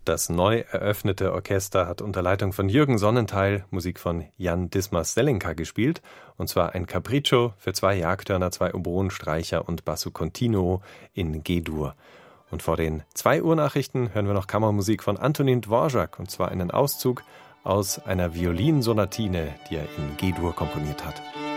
Das neu eröffnete Orchester hat unter Leitung von Jürgen Sonnenthal Musik von Jan Dismas-Selenka gespielt, und zwar ein Capriccio für 2 Jagdhörner, 2 Oboen, Streicher und Basso Continuo in G-Dur. Und vor den 2 Uhr Nachrichten hören wir noch Kammermusik von Antonin Dvorak, und zwar einen Auszug aus einer Violinsonatine, die er in G-Dur komponiert hat.